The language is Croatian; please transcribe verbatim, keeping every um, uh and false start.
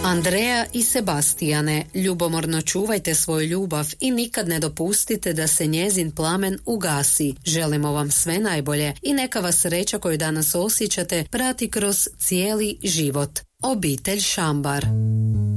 Andrea i Sebastijane, ljubomorno čuvajte svoju ljubav i nikad ne dopustite da se njezin plamen ugasi. Želimo vam sve najbolje i neka vas sreća koju danas osjećate prati kroz cijeli život. Obitelj Šambar.